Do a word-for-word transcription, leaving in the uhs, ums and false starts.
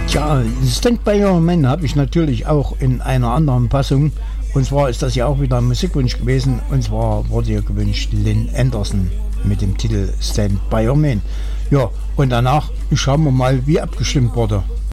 Ja, Stand By Your Man habe ich natürlich auch in einer anderen Fassung. Und zwar ist das ja auch wieder ein Musikwunsch gewesen. Und zwar wurde hier gewünscht Lynn Anderson mit dem Titel Stand By Your Man. Ja, und danach schauen wir mal, wie abgestimmt wurde.